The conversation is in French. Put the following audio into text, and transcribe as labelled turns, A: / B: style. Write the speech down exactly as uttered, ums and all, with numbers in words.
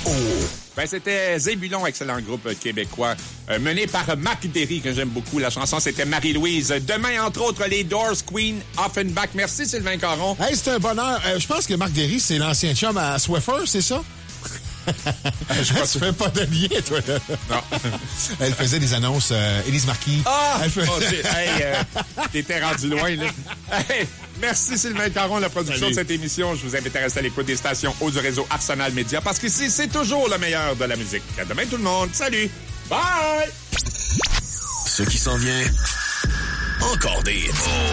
A: Ben, c'était Zébulon, excellent groupe québécois, euh, mené par Marc Derry, que j'aime beaucoup. La chanson, c'était Marie-Louise. Demain, entre autres, les Doors, Queen, Offenbach. Merci, Sylvain Caron.
B: Hey, c'est un bonheur. Euh, je pense que Marc Derry, c'est l'ancien chum à Swiffer, c'est ça? Je pense que tu fais pas de lien, toi. Là.
A: Non.
B: Elle faisait des annonces. Euh, Élise Marquis.
A: Ah!
B: Elle fait...
A: oh, hey, euh, t'étais rendu loin, là. Hey, merci, Sylvain Caron, la production Salut. de cette émission. Je vous invite à rester à l'écoute des stations haut du réseau Arsenal Média parce qu'ici, c'est toujours le meilleur de la musique. À demain, tout le monde. Salut! Bye!
C: Ce qui s'en vient, encore des hits.